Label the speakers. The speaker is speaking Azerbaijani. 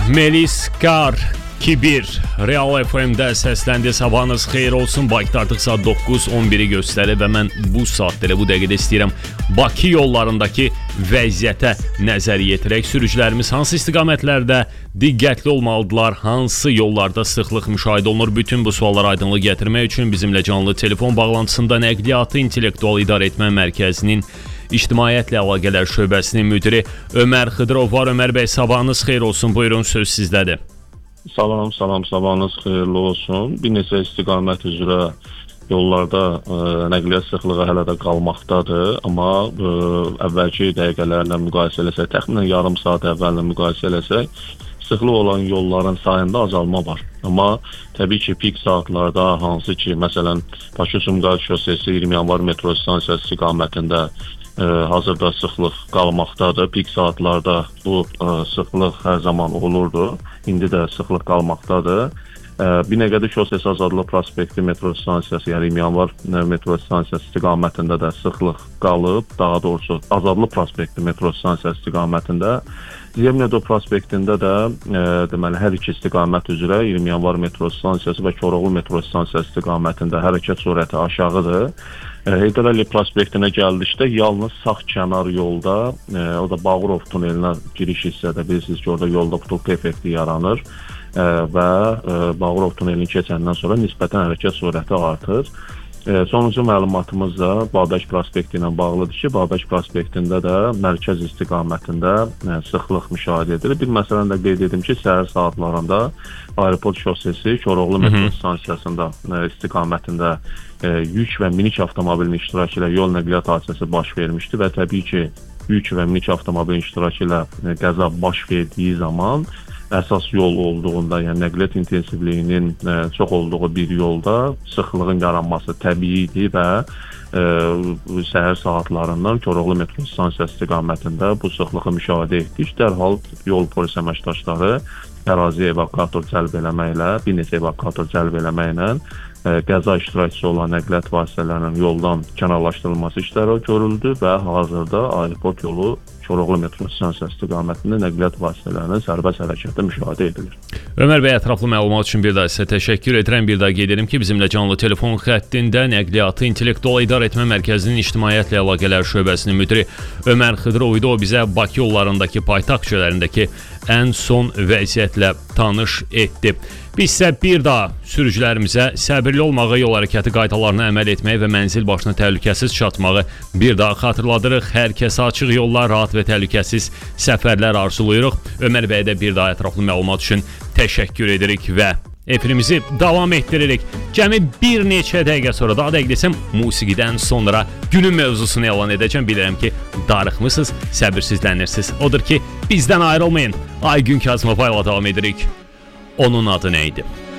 Speaker 1: Melis Kar 2-1 Real FM-də səsləndi. Sabahınız xeyir olsun. Bakıda artıq saat 9:11-i göstərir və mən bu saatdə, bu dəqiqədə istəyirəm Bakı yollarındakı vəziyyətə nəzər yetirək. Sürücülərimiz hansı istiqamətlərdə diqqətli olmalıdırlar, hansı yollarda sıxlıq müşahidə olunur? Bütün bu suallara aydınlıq gətirmək üçün bizimlə canlı telefon bağlantısında Nəqliyyatı İntellektual İdarəetmə Mərkəzinin İctimaiyyətlə Əlaqələr şöbəsinin müdiri Ömər Xıdırov var. Ömər bəy, sabahınız xeyir olsun. Buyurun, söz sizdədir.
Speaker 2: Salam, sabahınız xeyirli olsun. Bir neçə istiqamət üzrə yollarda nəqliyyat sıxlığı hələ də qalmaqdadır. Amma əvvəlki dəqiqələrlə müqayisə eləsək, təxminən yarım saat əvvəllə müqayisə eləsək, sıxlıq olan yolların sayında azalma var. Amma təbii ki, pik saatlarda hansı ki, məsələn, Bakı-Sumqayıt şosesi 20 yanvar metro stansiyası istiqamətində hazırda sıxlıq qalmaqdadır. Pik saatlarda bu sıxlıq hər zaman olurdu. İndi də sıxlıq qalmaqdadır. Binəqədi şosesi Azadlıq prospekti metro stansiyası, yəni 20 yanvar metro stansiyası istiqamətində də sıxlıq qalıb. Daha doğrusu Azadlıq prospekti metro stansiyası istiqamətində. Zemnedo prospektində də deməli hər iki istiqamət üzrə 20 yanvar metro stansiyası və Koroğlu metro stansiyası istiqamətində hərəkət sürəti aşağıdır. Heydər Əliyev prospektinə gəldikdə yalnız sağ kənar yolda, o da Bağırov tunelinə giriş hissədə bilirsiniz ki, orada yolda butulka effekti yaranır və Bağırov tunelini keçəndən sonra nisbətən hərəkət sürəti artır. Sonuncu məlumatımız da Babək prospekti ilə bağlıdır ki, Babək prospektində də mərkəz istiqamətində sıxlıq müşahidə edilir. Bir məsələni də qeyd edim ki, səhər saatlarında Aeroport şosesi Koroğlu metro stansiyasında istiqamətində yük və minik avtomobilin iştirakı ilə yol nəqliyyat hadisəsi baş vermişdi və təbii ki, yük və minik avtomobilin iştirakı ilə qəza baş verdiyi zaman əsas yol olduğunda, yəni nəqliyyat intensivliyinin çox olduğu bir yolda sıxlığın yaranması təbiidir və səhər saatlarından Koroğlu metro stansiyası istiqamətində bu sıxlığı müşahidə etdik. Dərhal yol polis əməkdaşları əraziyə evakuator cəlb eləməklə, bir neçə evakuator cəlb eləməklə qəza iştirakçısı olan nəqliyyat vasitələrinin yoldan kənarlaşdırılması işləri görüldü və hazırda aeroport yolu Koroğlu metro stansiyası istiqamətində nəqliyyat vasitələrinin sərbəst hərəkəti müşahidə edilir.
Speaker 1: Ömər bəy, ətraflı məlumat üçün bir daha sizə təşəkkür edirəm. Bir daha qeyd edirəm ki, bizimlə canlı telefon xəttində Nəqliyyatı İntellektual İdarəetmə Mərkəzinin İctimaiyyətlə Əlaqələr şöbəsinin müdiri Ömər Xıdırov idi. O bizə Bakı yollarındakı, paytaxt küçələrindəki ən son vəziyyətlə tanış etdi. Biz isə bir daha sürücülərimizə səbirli olmağı, yol hərəkəti qaydalarına əməl etməyi və mənzil başına təhlükəsiz çatmağı bir daha xatırladırıq. Hər kəsə açıq yollar, rahat və təhlükəsiz səfərlər arzulayırıq. Ömər bəyə də bir daha ətraflı məlumat üçün təşəkkür edirik və efirimizi davam etdiririk. Cəmi bir neçə dəqiqə sonra, daha dəqiq desəm, musiqidən sonra günün mövzusunu elan edəcəm. Bilirəm ki, darıxmısınız, səbirsizlənirsiniz. Odur ki, bizdən ayrılmayın. Aygün Kazımova ilə davam edirik. Onun adı nə idi?